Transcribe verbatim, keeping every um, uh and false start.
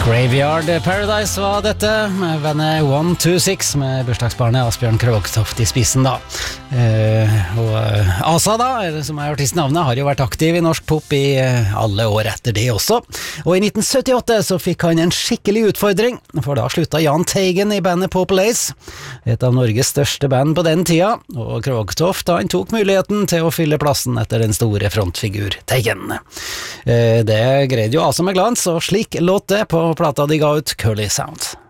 Graveyard Paradise var dette, med bandet one two six, med bursdagsbarnet Asbjørn Krogtoft i spissen da. Eh, og Asa da, som er artistnavnet, har jo vært aktiv i norsk pop i alle år etter det også. Og i nitten syttiåtte så fikk han en skikkelig utfordring, for da slutta Jahn Teigen i bandet Purple Haze, et av Norges største band på den tida, og Krogtoft han tok muligheten til å fylle plassen etter den store frontfigur Teigen. Eh, det greide jo Asa med glans, og slik låt det på plata de ga ut, Curly Sound.